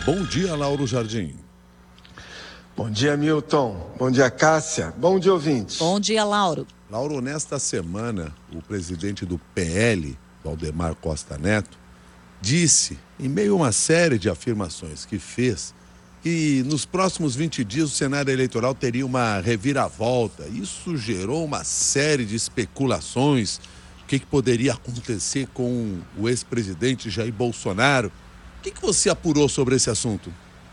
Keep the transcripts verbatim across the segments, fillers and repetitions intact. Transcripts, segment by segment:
Bom dia, Lauro Jardim. Bom dia, Milton. Bom dia, Cássia. Bom dia, ouvintes. Bom dia, Lauro. Lauro, nesta semana, o presidente do P L, Valdemar Costa Neto, disse, em meio a uma série de afirmações que fez, que nos próximos vinte dias o cenário eleitoral teria uma reviravolta. Isso gerou uma série de especulações. O que, que poderia acontecer com o ex-presidente Jair Bolsonaro? O que, que você apurou sobre esse assunto?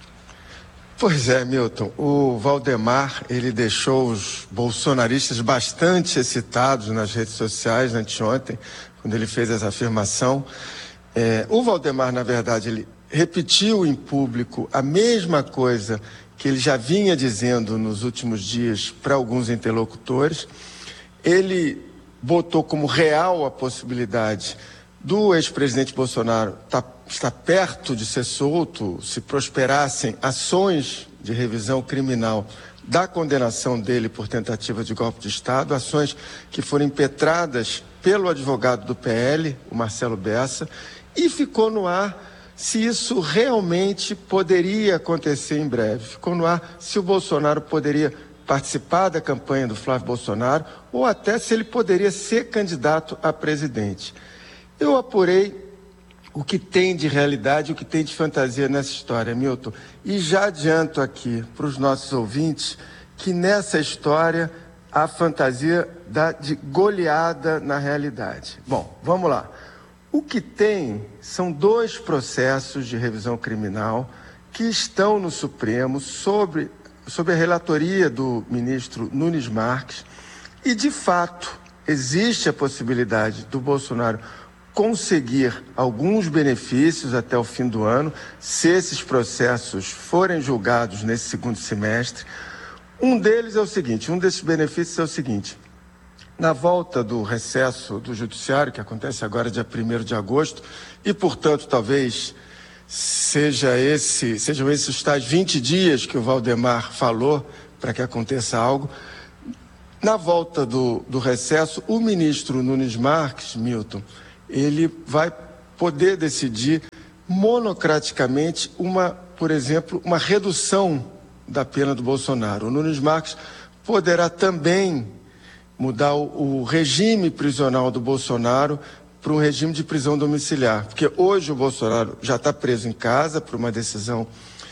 Pois é, Milton, o Valdemar, ele deixou os bolsonaristas bastante excitados nas redes sociais anteontem, quando ele fez essa afirmação. É, o Valdemar, na verdade, ele repetiu em público a mesma coisa que ele já vinha dizendo nos últimos dias para alguns interlocutores. Ele botou como real a possibilidade do ex-presidente Bolsonaro tá, estar perto de ser solto se prosperassem ações de revisão criminal da condenação dele por tentativa de golpe de Estado, ações que foram impetradas pelo advogado do P L, o Marcelo Bessa, e ficou no ar se isso realmente poderia acontecer em breve. Ficou no ar se o Bolsonaro poderia participar da campanha do Flávio Bolsonaro ou até se ele poderia ser candidato a presidente. Eu apurei o que tem de realidade, o que tem de fantasia nessa história, Milton, e já adianto aqui para os nossos ouvintes que nessa história a fantasia dá de goleada na realidade. Bom, vamos lá. O que tem são dois processos de revisão criminal que estão no Supremo sobre, sobre a relatoria do ministro Nunes Marques e, de fato, existe a possibilidade do Bolsonaro conseguir alguns benefícios até o fim do ano, se esses processos forem julgados nesse segundo semestre. Um deles é o seguinte, um desses benefícios é o seguinte: na volta do recesso do Judiciário, que acontece agora dia primeiro de agosto, e, portanto, talvez seja esse, sejam esses os tais vinte dias que o Valdemar falou para que aconteça algo, na volta do, do recesso, o ministro Nunes Marques, Milton, ele vai poder decidir monocraticamente uma, por exemplo, uma redução da pena do Bolsonaro. O Nunes Marques poderá também mudar o, o regime prisional do Bolsonaro para um regime de prisão domiciliar, porque hoje o Bolsonaro já está preso em casa por uma decisão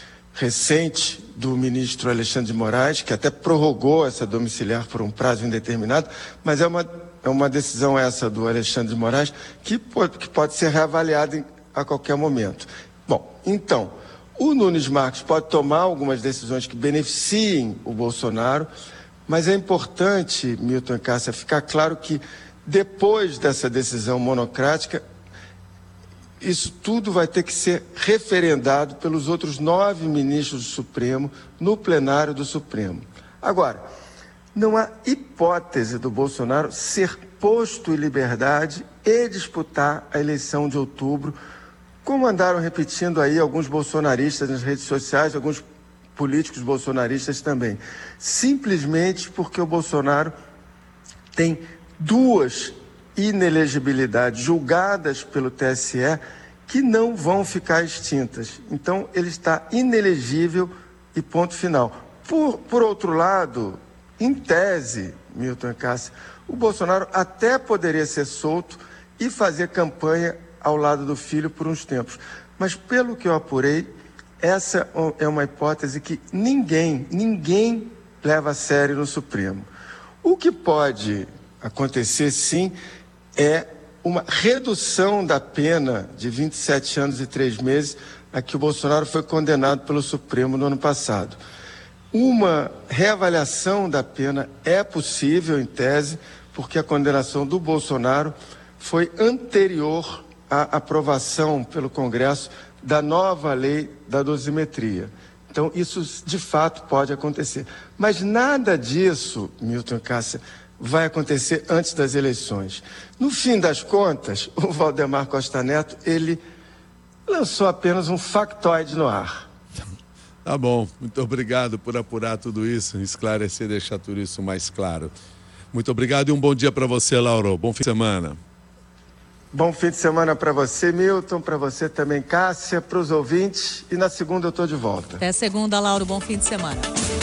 recente do ministro Alexandre de Moraes, que até prorrogou essa domiciliar por um prazo indeterminado, mas é uma É uma decisão essa do Alexandre de Moraes que pode, que pode ser reavaliada em, a qualquer momento. Bom, então, o Nunes Marques pode tomar algumas decisões que beneficiem o Bolsonaro, mas é importante, Milton e Cássia, ficar claro que depois dessa decisão monocrática, isso tudo vai ter que ser referendado pelos outros nove ministros do Supremo no plenário do Supremo. Agora, não há hipótese do Bolsonaro ser posto em liberdade e disputar a eleição de outubro, como andaram repetindo aí alguns bolsonaristas nas redes sociais, alguns políticos bolsonaristas também. Simplesmente porque o Bolsonaro tem duas inelegibilidades julgadas pelo T S E que não vão ficar extintas. Então, ele está inelegível e ponto final. Por, por outro lado, em tese, Milton e Cássia, o Bolsonaro até poderia ser solto e fazer campanha ao lado do filho por uns tempos. Mas, pelo que eu apurei, essa é uma hipótese que ninguém, ninguém leva a sério no Supremo. O que pode acontecer, sim, é uma redução da pena de vinte e sete anos e três meses a que o Bolsonaro foi condenado pelo Supremo no ano passado. Uma reavaliação da pena é possível, em tese, porque a condenação do Bolsonaro foi anterior à aprovação pelo Congresso da nova lei da dosimetria. Então, isso de fato pode acontecer. Mas nada disso, Milton e Cássia, vai acontecer antes das eleições. No fim das contas, o Valdemar Costa Neto, ele lançou apenas um factoide no ar. Tá bom, muito obrigado por apurar tudo isso, esclarecer, deixar tudo isso mais claro. Muito obrigado e um bom dia para você, Lauro. Bom fim de semana. Bom fim de semana para você, Milton, para você também, Cássia, para os ouvintes. E na segunda eu estou de volta. Até segunda, Lauro. Bom fim de semana.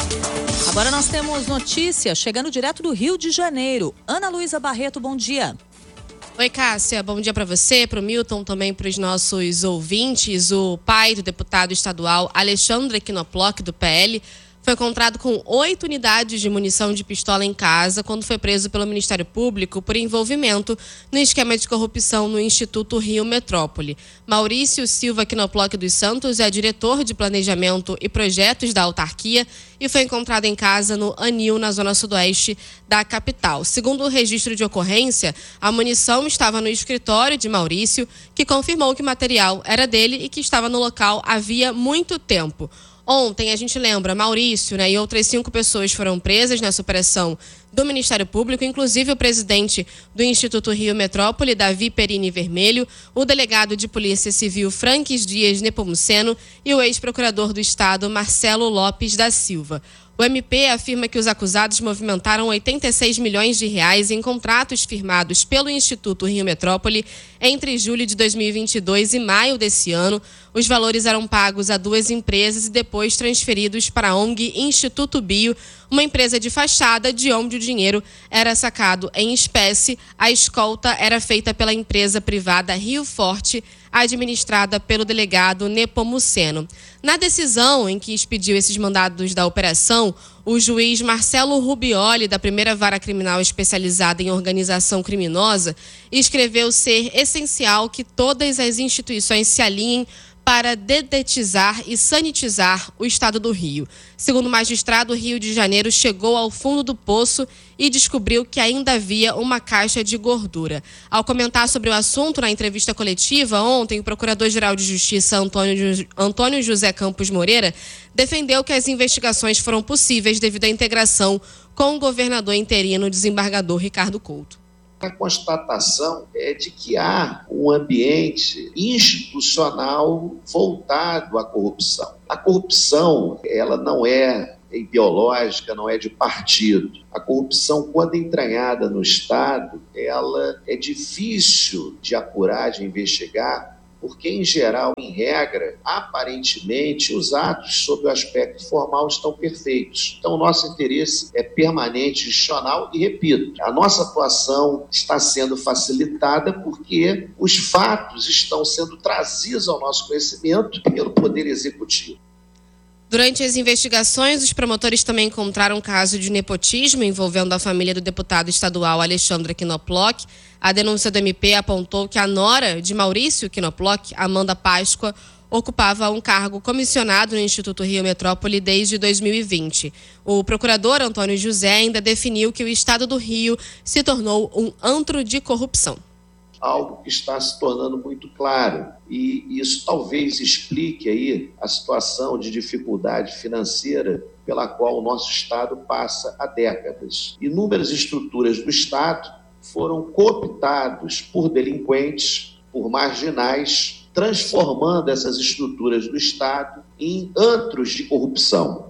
Agora nós temos notícia chegando direto do Rio de Janeiro. Ana Luísa Barreto, bom dia. Oi, Cássia. Bom dia para você, para o Milton, também para os nossos ouvintes. O pai do deputado estadual Alexandre Knoploch, do P L, foi encontrado com oito unidades de munição de pistola em casa quando foi preso pelo Ministério Público por envolvimento no esquema de corrupção no Instituto Rio Metrópole. Maurício Silva Knoploch dos Santos é diretor de Planejamento e Projetos da autarquia e foi encontrado em casa no Anil, na zona sudoeste da capital. Segundo o registro de ocorrência, a munição estava no escritório de Maurício, que confirmou que o material era dele e que estava no local havia muito tempo. Ontem, a gente lembra, Maurício, né, e outras cinco pessoas foram presas nessa operação do Ministério Público, inclusive o presidente do Instituto Rio Metrópole, Davi Perini Vermelho, o delegado de Polícia Civil Franques Dias Nepomuceno e o ex-procurador do Estado, Marcelo Lopes da Silva. O M P afirma que os acusados movimentaram oitenta e seis milhões de reais em contratos firmados pelo Instituto Rio Metrópole entre julho de dois mil e vinte e dois e maio desse ano. Os valores eram pagos a duas empresas e depois transferidos para a O N G Instituto Bio, uma empresa de fachada de onde o dinheiro era sacado em espécie. A escolta era feita pela empresa privada Rio Forte, administrada pelo delegado Nepomuceno. Na decisão em que expediu esses mandados da operação, o juiz Marcelo Rubioli, da primeira vara criminal especializada em organização criminosa, escreveu ser essencial que todas as instituições se alinhem para dedetizar e sanitizar o estado do Rio. Segundo o magistrado, o Rio de Janeiro chegou ao fundo do poço e descobriu que ainda havia uma caixa de gordura. Ao comentar sobre o assunto na entrevista coletiva ontem, o Procurador-Geral de Justiça, Antônio, Antônio José Campos Moreira, defendeu que as investigações foram possíveis devido à integração com o governador interino, desembargador Ricardo Couto. A constatação é de que há um ambiente institucional voltado à corrupção. A corrupção, ela não é ideológica, não é de partido. A corrupção, quando entranhada no Estado, ela é difícil de apurar, de investigar, porque, em geral, em regra, aparentemente, os atos sob o aspecto formal estão perfeitos. Então, o nosso interesse é permanente, institucional e, repito, a nossa atuação está sendo facilitada porque os fatos estão sendo trazidos ao nosso conhecimento pelo Poder Executivo. Durante as investigações, os promotores também encontraram um caso de nepotismo envolvendo a família do deputado estadual Alexandre Knoploch. A denúncia do M P apontou que a nora de Maurício Knoploch, Amanda Páscoa, ocupava um cargo comissionado no Instituto Rio Metrópole desde dois mil e vinte. O procurador Antônio José ainda definiu que o estado do Rio se tornou um antro de corrupção. Algo que está se tornando muito claro, e isso talvez explique aí a situação de dificuldade financeira pela qual o nosso Estado passa há décadas. Inúmeras estruturas do Estado foram cooptadas por delinquentes, por marginais, transformando essas estruturas do Estado em antros de corrupção.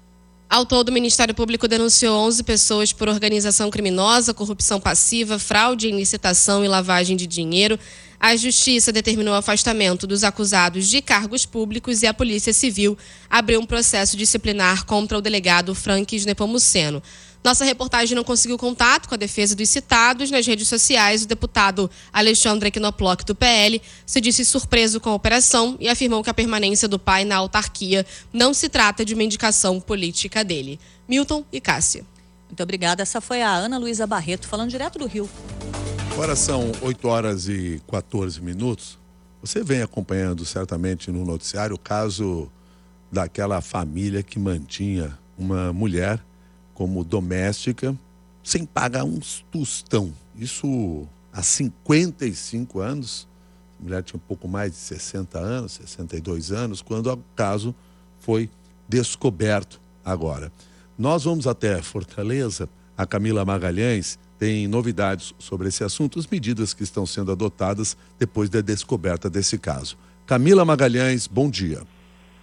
Ao todo, o Ministério Público denunciou onze pessoas por organização criminosa, corrupção passiva, fraude em licitação e lavagem de dinheiro. A Justiça determinou o afastamento dos acusados de cargos públicos e a Polícia Civil abriu um processo disciplinar contra o delegado Franques Nepomuceno. Nossa reportagem não conseguiu contato com a defesa dos citados. Nas redes sociais, o deputado Alexandre Knoploch, do P L, se disse surpreso com a operação e afirmou que a permanência do pai na autarquia não se trata de uma indicação política dele. Milton e Cássia. Muito obrigada. Essa foi a Ana Luísa Barreto, falando direto do Rio. Agora são oito horas e quatorze minutos. Você vem acompanhando certamente no noticiário o caso daquela família que mantinha uma mulher como doméstica, sem pagar um tostão. Isso há cinquenta e cinco anos. A mulher tinha um pouco mais de sessenta anos, sessenta e dois anos, quando o caso foi descoberto agora. Nós vamos até Fortaleza. A Camila Magalhães tem novidades sobre esse assunto, as medidas que estão sendo adotadas depois da descoberta desse caso. Camila Magalhães, bom dia.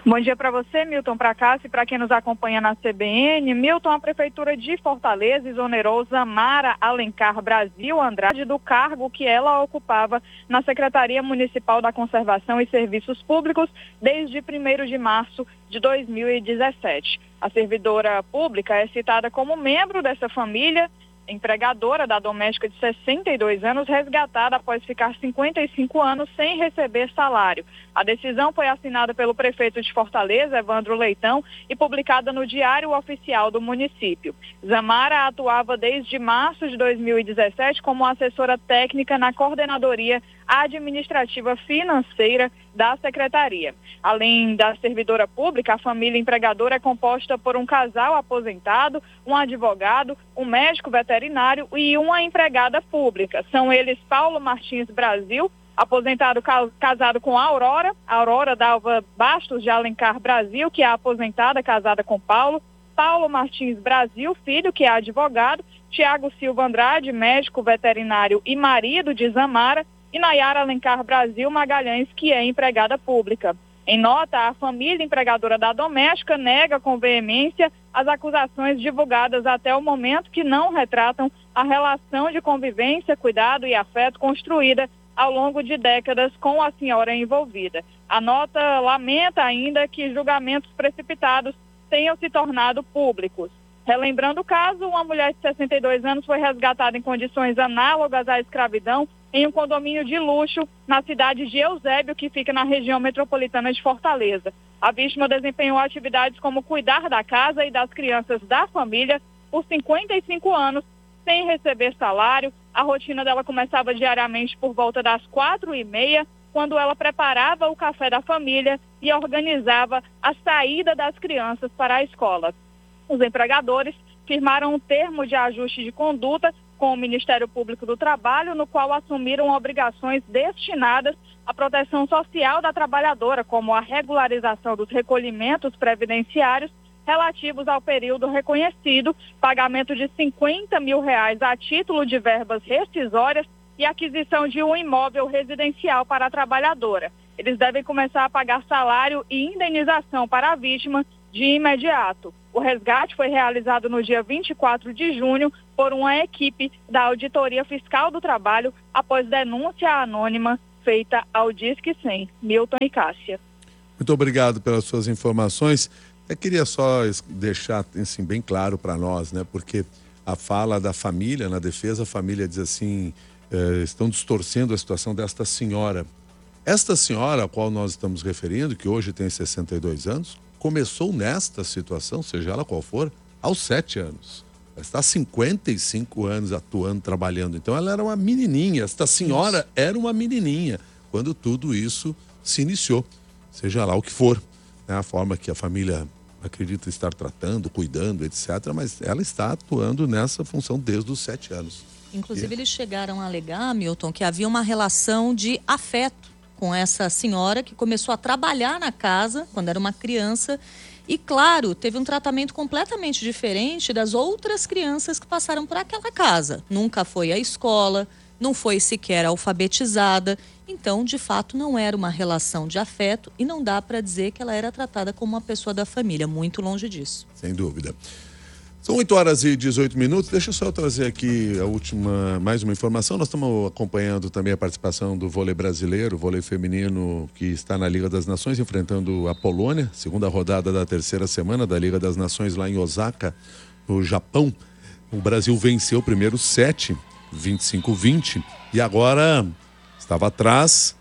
Bom dia para você, Milton, para Cássia e para quem nos acompanha na C B N. Milton, a Prefeitura de Fortaleza exonerou Zamara Alencar Brasil Andrade do cargo que ela ocupava na Secretaria Municipal da Conservação e Serviços Públicos desde primeiro de março de dois mil e dezessete. A servidora pública é citada como membro dessa família, empregadora da doméstica de sessenta e dois anos, resgatada após ficar cinquenta e cinco anos sem receber salário. A decisão foi assinada pelo prefeito de Fortaleza, Evandro Leitão, e publicada no Diário Oficial do município. Zamara atuava desde março de dois mil e dezessete como assessora técnica na Coordenadoria Administrativa Financeira da Secretaria. Além da servidora pública, a família empregadora é composta por um casal aposentado, um advogado, um médico veterinário e uma empregada pública. São eles Paulo Martins Brasil, aposentado casado com a Aurora, Aurora Dalva Bastos de Alencar Brasil, que é aposentada, casada com Paulo, Paulo Martins Brasil, filho, que é advogado, Tiago Silva Andrade, médico veterinário e marido de Zamara, e Nayara Alencar Brasil Magalhães, que é empregada pública. Em nota, a família empregadora da doméstica nega com veemência as acusações divulgadas até o momento, que não retratam a relação de convivência, cuidado e afeto construída ao longo de décadas com a senhora envolvida. A nota lamenta ainda que julgamentos precipitados tenham se tornado públicos. Relembrando o caso, uma mulher de sessenta e dois anos foi resgatada em condições análogas à escravidão em um condomínio de luxo na cidade de Eusébio, que fica na região metropolitana de Fortaleza. A vítima desempenhou atividades como cuidar da casa e das crianças da família por cinquenta e cinco anos, sem receber salário. A rotina dela começava diariamente por volta das quatro e meia, quando ela preparava o café da família e organizava a saída das crianças para a escola. Os empregadores firmaram um termo de ajuste de conduta com o Ministério Público do Trabalho, no qual assumiram obrigações destinadas à proteção social da trabalhadora, como a regularização dos recolhimentos previdenciários relativos ao período reconhecido, pagamento de cinquenta mil reais a título de verbas rescisórias e aquisição de um imóvel residencial para a trabalhadora. Eles devem começar a pagar salário e indenização para a vítima de imediato. O resgate foi realizado no dia vinte e quatro de junho por uma equipe da Auditoria Fiscal do Trabalho após denúncia anônima feita ao Disque cem. Milton e Cássia. Muito obrigado pelas suas informações. Eu queria só deixar assim, bem claro para nós, né? Porque a fala da família, na defesa, a família diz assim, eh, estão distorcendo a situação desta senhora. Esta senhora a qual nós estamos referindo, que hoje tem sessenta e dois anos, começou nesta situação, seja ela qual for, aos sete anos. Ela está há cinquenta e cinco anos atuando, trabalhando. Então ela era uma menininha, esta senhora era uma menininha quando tudo isso se iniciou, seja lá o que for, né? A forma que a família acredita estar tratando, cuidando, etcétera. Mas ela está atuando nessa função desde os sete anos. Inclusive, eles chegaram a alegar, Milton, que havia uma relação de afeto com essa senhora que começou a trabalhar na casa quando era uma criança e, claro, teve um tratamento completamente diferente das outras crianças que passaram por aquela casa. Nunca foi à escola, não foi sequer alfabetizada. Então, de fato, não era uma relação de afeto e não dá para dizer que ela era tratada como uma pessoa da família, muito longe disso. Sem dúvida. São oito horas e dezoito minutos. Deixa eu só trazer aqui a última, mais uma informação. Nós estamos acompanhando também a participação do vôlei brasileiro, vôlei feminino, que está na Liga das Nações, enfrentando a Polônia, segunda rodada da terceira semana da Liga das Nações lá em Osaka, no Japão. O Brasil venceu o primeiro set, vinte e cinco a vinte, e agora estava atrás,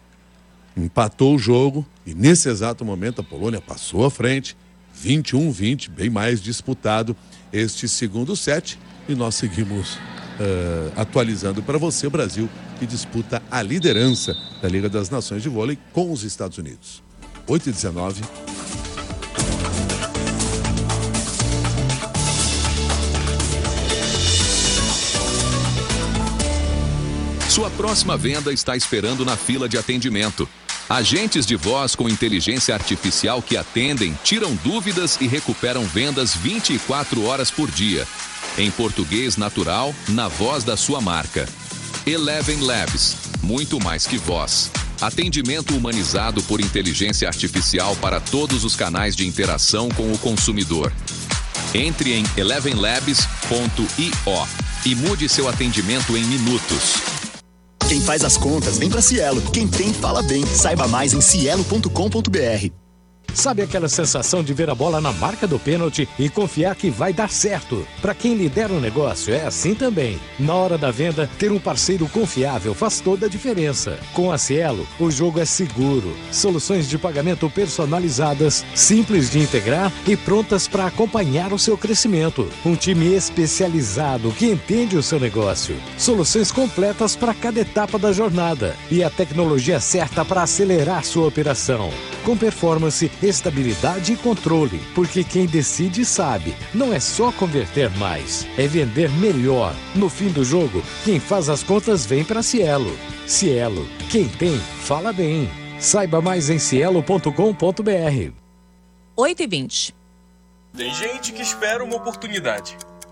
empatou o jogo, e nesse exato momento a Polônia passou à frente, vinte e um a vinte, bem mais disputado este segundo set, e nós seguimos uh, atualizando para você o Brasil, que disputa a liderança da Liga das Nações de Vôlei com os Estados Unidos. oito e dezenove. Sua próxima venda está esperando na fila de atendimento. Agentes de voz com inteligência artificial que atendem, tiram dúvidas e recuperam vendas vinte e quatro horas por dia. Em português natural, na voz da sua marca. Eleven Labs, muito mais que voz. Atendimento humanizado por inteligência artificial para todos os canais de interação com o consumidor. Entre em eleven labs ponto i o e mude seu atendimento em minutos. Quem faz as contas vem pra Cielo. Quem tem, fala bem. Saiba mais em cielo ponto com ponto br. Sabe aquela sensação de ver a bola na marca do pênalti e confiar que vai dar certo? Para quem lidera o negócio, é assim também. Na hora da venda, ter um parceiro confiável faz toda a diferença. Com a Cielo, o jogo é seguro. Soluções de pagamento personalizadas, simples de integrar e prontas para acompanhar o seu crescimento. Um time especializado que entende o seu negócio. Soluções completas para cada etapa da jornada. E a tecnologia certa para acelerar sua operação. Com performance, estabilidade e controle, porque quem decide sabe, não é só converter mais, é vender melhor. No fim do jogo, quem faz as contas vem para Cielo. Cielo, quem tem, fala bem. Saiba mais em cielo ponto com ponto br. oito e vinte. Tem gente que espera uma oportunidade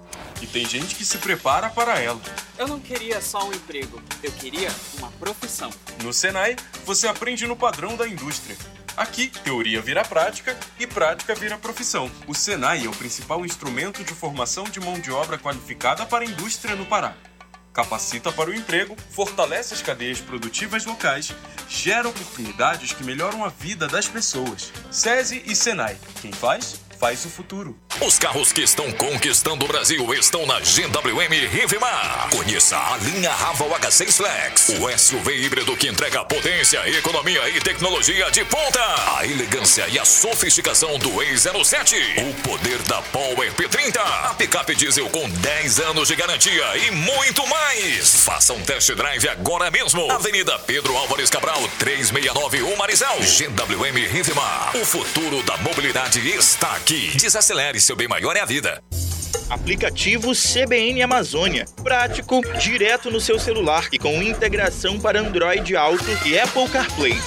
e tem gente que se prepara para ela. Eu não queria só um emprego, eu queria uma profissão. No Senai, você aprende no padrão da indústria. Aqui, teoria vira prática e prática vira profissão. O Senai é o principal instrumento de formação de mão de obra qualificada para a indústria no Pará. Capacita para o emprego, fortalece as cadeias produtivas locais, gera oportunidades que melhoram a vida das pessoas. SESI e Senai. Quem faz, faz o futuro. Os carros que estão conquistando o Brasil estão na G W M Rivemar. Conheça a linha Raval H seis Flex, o S U V híbrido que entrega potência, economia e tecnologia de ponta. A elegância e a sofisticação do E zero sete. O poder da Power P trinta. A picape diesel com dez anos de garantia e muito mais. Faça um test drive agora mesmo. Avenida Pedro Álvares Cabral, trezentos e sessenta e nove, o Marizal. G W M Rivemar. O futuro da mobilidade está aqui. Desacelere. Seu bem maior é a vida. Aplicativo C B N Amazônia. Prático, direto no seu celular e com integração para Android Auto e Apple CarPlay.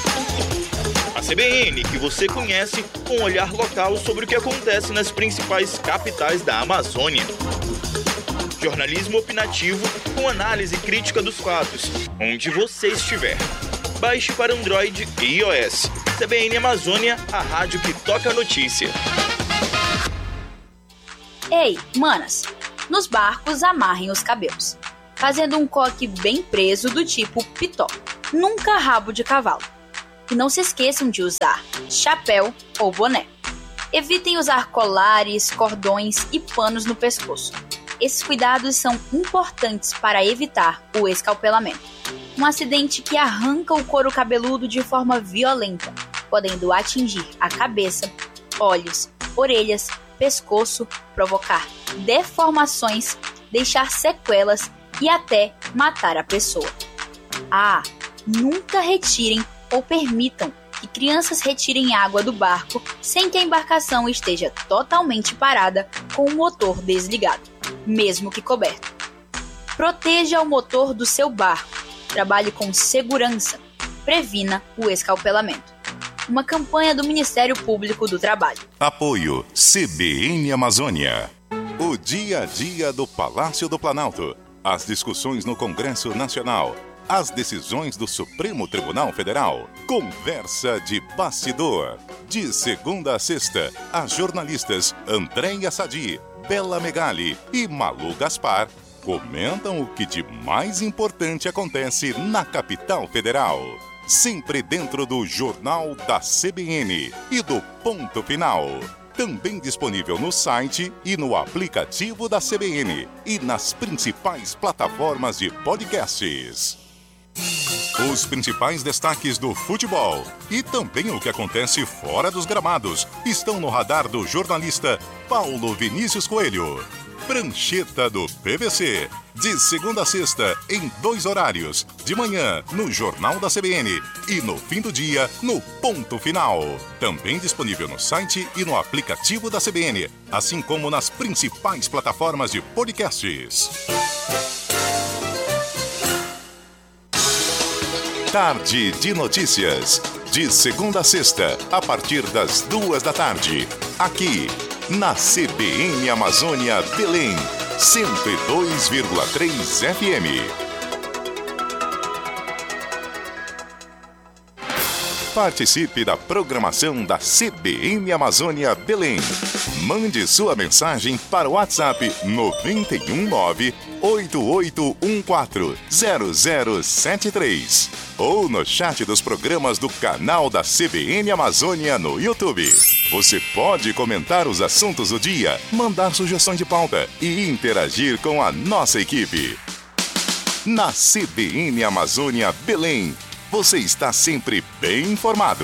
A C B N que você conhece com um olhar local sobre o que acontece nas principais capitais da Amazônia. Jornalismo opinativo com análise crítica dos fatos, onde você estiver. Baixe para Android e iOS. C B N Amazônia, a rádio que toca a notícia. Ei, manas, nos barcos amarrem os cabelos, fazendo um coque bem preso do tipo pitó, nunca rabo de cavalo. E não se esqueçam de usar chapéu ou boné. Evitem usar colares, cordões e panos no pescoço. Esses cuidados são importantes para evitar o escalpelamento, um acidente que arranca o couro cabeludo de forma violenta, podendo atingir a cabeça, olhos, orelhas, pescoço, provocar deformações, deixar sequelas e até matar a pessoa. Ah, nunca retirem ou permitam que crianças retirem água do barco sem que a embarcação esteja totalmente parada com o motor desligado, mesmo que coberto. Proteja o motor do seu barco, trabalhe com segurança, previna o escalpelamento. Uma campanha do Ministério Público do Trabalho. Apoio C B N Amazônia. O dia a dia do Palácio do Planalto. As discussões no Congresso Nacional. As decisões do Supremo Tribunal Federal. Conversa de bastidor. De segunda a sexta, as jornalistas Andréia Sadi, Bela Megali e Malu Gaspar comentam o que de mais importante acontece na capital federal. Sempre dentro do Jornal da C B N e do Ponto Final. Também disponível no site e no aplicativo da C B N e nas principais plataformas de podcasts. Os principais destaques do futebol e também o que acontece fora dos gramados estão no radar do jornalista Paulo Vinícius Coelho. Prancheta do P V C, de segunda a sexta, em dois horários, de manhã no Jornal da C B N e no fim do dia no Ponto Final. Também disponível no site e no aplicativo da C B N, assim como nas principais plataformas de podcasts. Tarde de Notícias, de segunda a sexta, a partir das duas da tarde, aqui na C B N Amazônia Belém, cento e dois vírgula três F M. Participe da programação da C B N Amazônia Belém. Mande sua mensagem para o WhatsApp nove um nove, oito oito um quatro, zero zero sete três ou no chat dos programas do canal da C B N Amazônia no YouTube. Você pode comentar os assuntos do dia, mandar sugestões de pauta e interagir com a nossa equipe. Na C B N Amazônia Belém, você está sempre bem informado.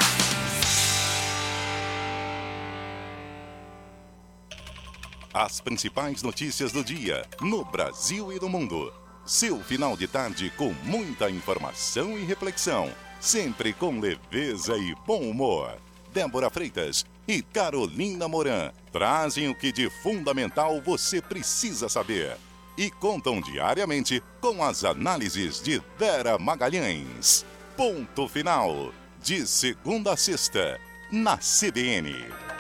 As principais notícias do dia, no Brasil e no mundo. Seu final de tarde com muita informação e reflexão, sempre com leveza e bom humor. Débora Freitas e Carolina Moran trazem o que de fundamental você precisa saber e contam diariamente com as análises de Vera Magalhães. Ponto final, de segunda a sexta, na C B N.